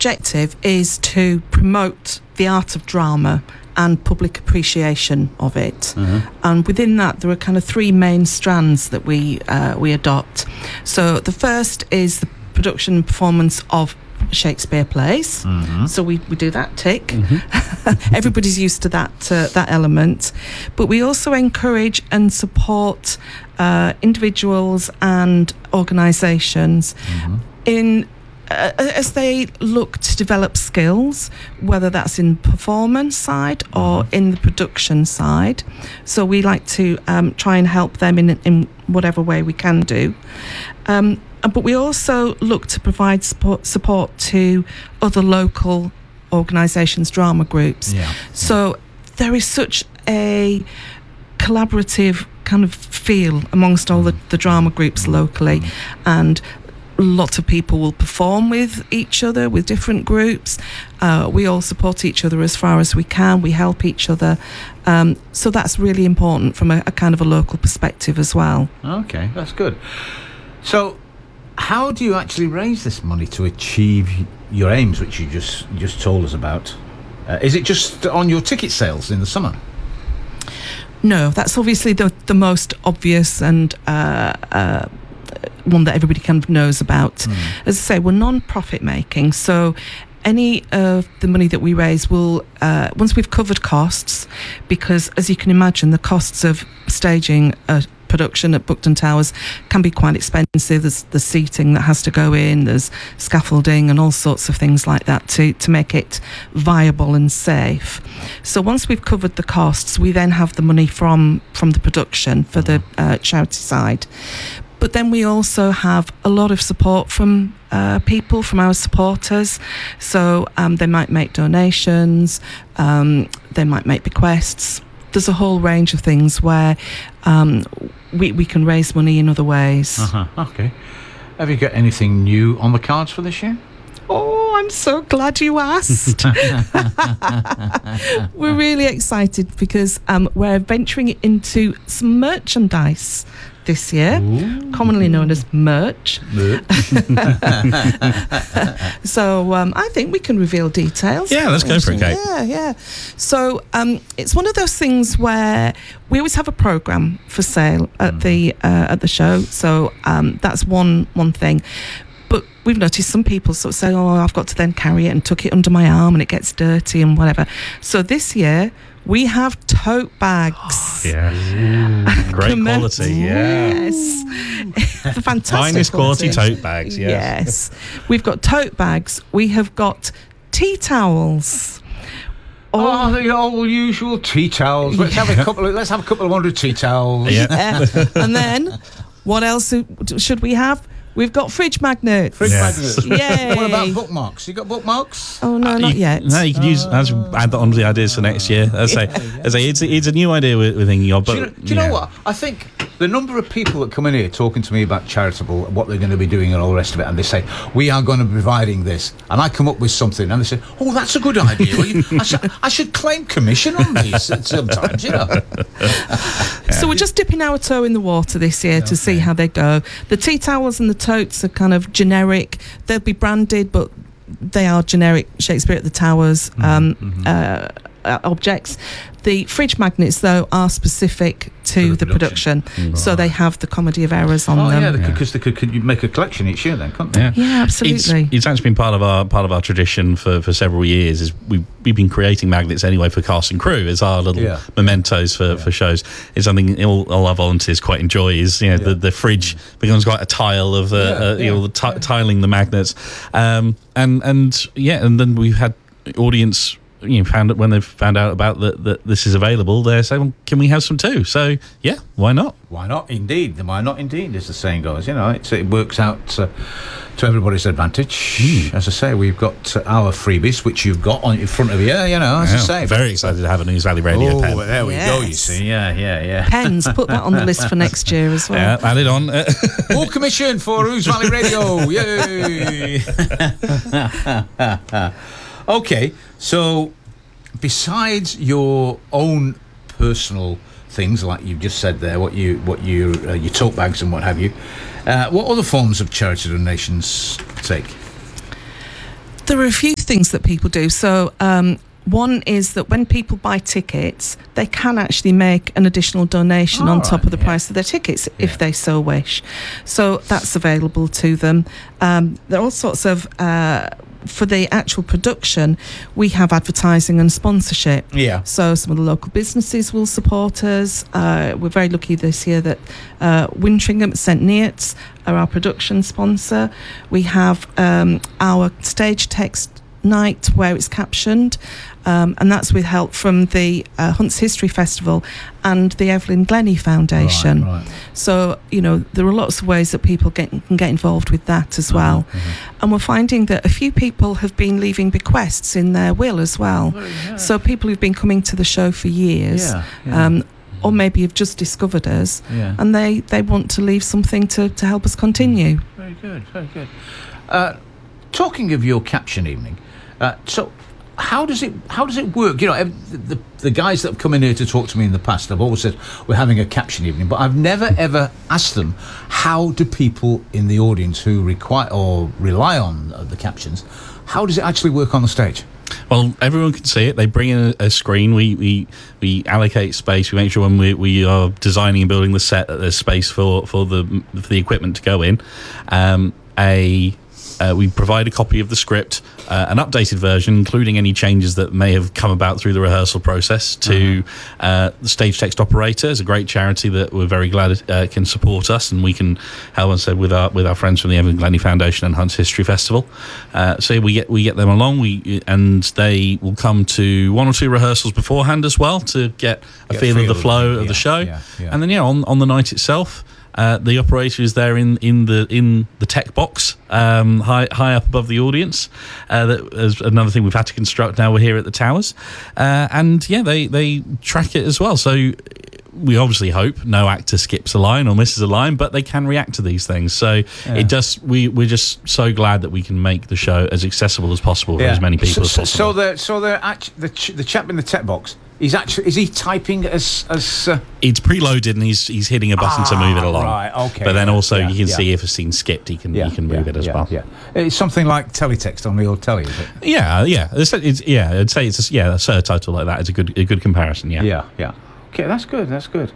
objective is to promote the art of drama and public appreciation of it. And within that, there are kind of three main strands that we adopt. So the first is the production and performance of Shakespeare plays. So we do that tick. Everybody's used to that element. But we also encourage and support individuals and organisations in as they look to develop skills, whether that's in performance side or in the production side. So we like to try and help them in whatever way we can do. But we also look to provide support to other local organisations, drama groups. So there is such a collaborative kind of feel amongst all the drama groups locally, and lots of people will perform with each other, with different groups. We all support each other as far as we can. We help each other. So that's really important from a kind of a local perspective as well. Okay, that's good. So how do you actually raise this money to achieve your aims, which you just told us about? Is it just on your ticket sales in the summer? No, that's obviously the most obvious and one that everybody kind of knows about. As I say, we're non-profit making, so any of the money that we raise will, once we've covered costs, because as you can imagine, the costs of staging a production at Buckton Towers can be quite expensive. There's the seating that has to go in, there's scaffolding and all sorts of things like that to make it viable and safe. So once we've covered the costs, we then have the money from the production for the charity side. But then we also have a lot of support from people, from our supporters. So they might make donations, they might make bequests. There's a whole range of things where we can raise money in other ways. Okay. Have you got anything new on the cards for this year? Oh, I'm so glad you asked. We're really excited because we're venturing into some merchandise this year. Ooh. Commonly known as merch. So I think we can reveal details. Yeah, let's go for it, Kate. Yeah. So it's one of those things where we always have a programme for sale at the show. So that's one thing. But we've noticed some people sort of say, oh, I've got to then carry it and tuck it under my arm and it gets dirty and whatever. So this year we have tote bags. Great quality. Yes. The fantastic finest quality tote bags. Yes. We've got tote bags. We have got tea towels. Oh, the old usual tea towels. Let's have a couple of 100 tea towels. And then what else should we have? We've got fridge magnets. Yay. What about bookmarks? You got bookmarks? Oh, no, not yet. No, you can use add that onto the ideas for next year. As I say, it's a new idea we're thinking of. But do you know what? I think the number of people that come in here talking to me about charitable, what they're going to be doing and all the rest of it, and they say, we are going to be providing this, and I come up with something, and they say, oh, that's a good idea. I should claim commission on these sometimes, you know. So we're just dipping our toe in the water this year to see how they go. The tea towels and the totes are kind of generic. They'll be branded, but they are generic Shakespeare at the Towers objects. The fridge magnets, though, are specific to the production. So they have the Comedy of Errors on them. Because they could make a collection each year then, couldn't they? Yeah, absolutely. It's actually been part of our tradition for several years. Is we've been creating magnets anyway for cast and crew as our little mementos for shows. It's something all our volunteers quite enjoy. Is the fridge becomes quite a tile of tiling the magnets, and then we've had audience. When they've found out about that this is available, they're saying, well, can we have some too? So yeah, why not? Why not indeed, as the saying goes. It works out to everybody's advantage. As I say, we've got our freebies, which you've got in front of you, I say. Very excited to have a News Valley Radio pen. There we go, you see. Yeah. Pens, put that on the list for next year as well. Yeah, add it on. All commission for News Valley Radio. Yay! Okay, so besides your own personal things, like you've just said there, your tote bags and what have you, what other forms of charity donations take? There are a few things that people do. So one is that when people buy tickets, they can actually make an additional donation on top of the price of their tickets if they so wish. So that's available to them. There are all sorts of... for the actual production, we have advertising and sponsorship. Yeah. So some of the local businesses will support us. We're very lucky this year that Wintringham at St Neots are our production sponsor. We have our stage text night where it's captioned, and that's with help from the Hunts History Festival and the Evelyn Glennie Foundation. Right. So, there are lots of ways that people can get involved with that as well. And we're finding that a few people have been leaving bequests in their will as well. So people who've been coming to the show for years, or maybe have just discovered us, and they want to leave something to help us continue. Very good, very good. Talking of your caption evening, so how does it work? The guys that have come in here to talk to me in the past have always said we're having a caption evening, but I've never ever asked them how do people in the audience who require or rely on the captions, how does it actually work on the stage? Well, everyone can see it. They bring in a screen. We allocate space. We make sure when we are designing and building the set that there's space for the equipment to go in. We provide a copy of the script, an updated version, including any changes that may have come about through the rehearsal process, to the Stage Text Operator. It's a great charity that we're very glad can support us, and we can help, as I said, with our friends from the Evelyn Glennie Foundation and Hunts History Festival. So we get them along, and they will come to one or two rehearsals beforehand as well to get a feel of the flow of the show. And then on the night itself, the operator is there in the tech box, high up above the audience. That is another thing we've had to construct now we're here at the Towers. They track it as well. So we obviously hope no actor skips a line or misses a line, but they can react to these things. So we're just so glad that we can make the show as accessible as possible for as many people as possible. So the chap in the tech box, is he typing as it's preloaded and he's hitting a button to move it along. Right, okay. But then also you can see if a scene's skipped, he can move it as well. Yeah. It's something like teletext on the old telly, is it? Yeah. I'd say it's a subtitle like that is a good comparison. Yeah. Okay, that's good.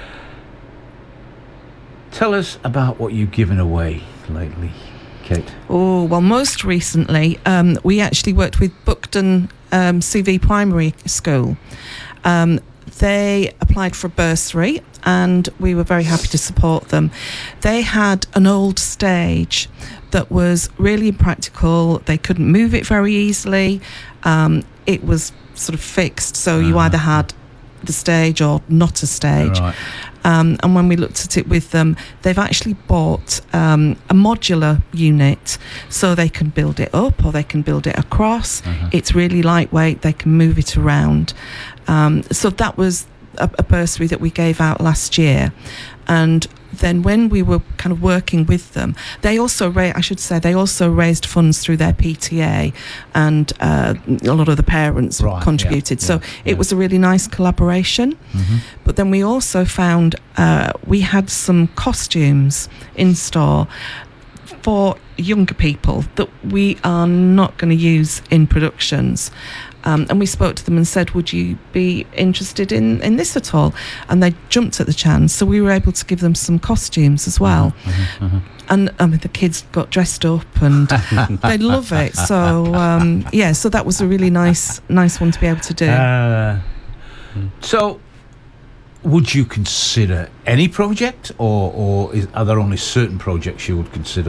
Tell us about what you've given away lately, Kate. Oh, well, most recently, we actually worked with Buckden CV Primary School. They applied for a bursary, and we were very happy to support them. They had an old stage that was really impractical. They couldn't move it very easily. It was sort of fixed, so you either had the stage or not a stage. Right. And when we looked at it with them, they've actually bought a modular unit, so they can build it up or they can build it across. It's really lightweight, they can move it around. So that was a bursary that we gave out last year. And then when we were kind of working with them, they also raised funds through their PTA, and a lot of the parents contributed. It was a really nice collaboration. But then we also found we had some costumes in store for younger people that we are not going to use in productions. And we spoke to them and said, would you be interested in this at all? And they jumped at the chance. So we were able to give them some costumes as well. And the kids got dressed up and they love it. So, so that was a really nice one to be able to do. So, would you consider any project, or are there only certain projects you would consider?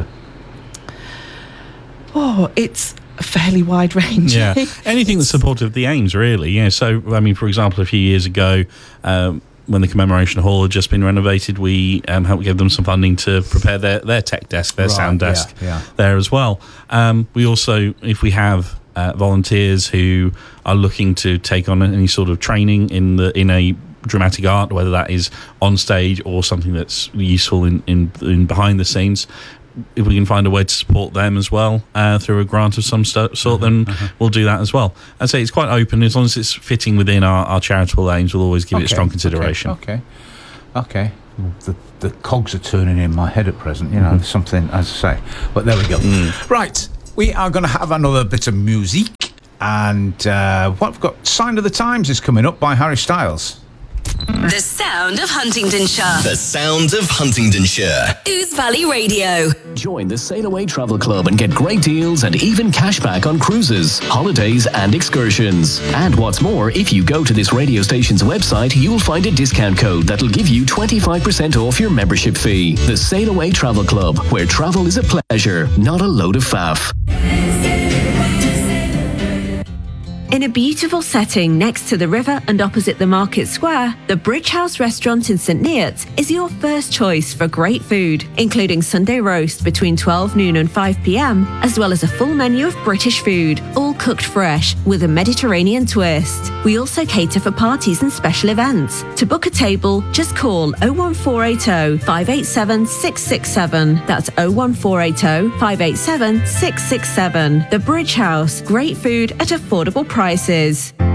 Oh, it's fairly wide range. Yeah, anything that's supportive of the aims, really. Yeah. So, I mean, for example, a few years ago, when the Commemoration Hall had just been renovated, we helped give them some funding to prepare their tech desk, their sound desk there as well. We also, if we have volunteers who are looking to take on any sort of training in a dramatic art, whether that is on stage or something that's useful in behind the scenes, if we can find a way to support them as well through a grant of some sort, then we'll do that as well. I'd say it's quite open. As long as it's fitting within our charitable aims, we'll always give it a strong consideration. Okay. The cogs are turning in my head at present. There's something, as I say. But there we go. Right. we are going to have another bit of music. And what we've got, Sign of the Times is coming up by Harry Styles. The sound of Huntingdonshire. The sound of Huntingdonshire. Ouse Valley Radio. Join the Sail Away Travel Club and get great deals and even cash back on cruises, holidays and excursions. And what's more, if you go to this radio station's website, you'll find a discount code that'll give you 25% off your membership fee. The Sail Away Travel Club, where travel is a pleasure, not a load of faff. In a beautiful setting next to the river and opposite the market square, the Bridge House restaurant in St Neots is your first choice for great food, including Sunday roast between 12 noon and 5 p.m, as well as a full menu of British food, all cooked fresh with a Mediterranean twist. We also cater for parties and special events. To book a table, just call 01480 587 667. That's 01480 587 667. The Bridge House, great food at affordable prices.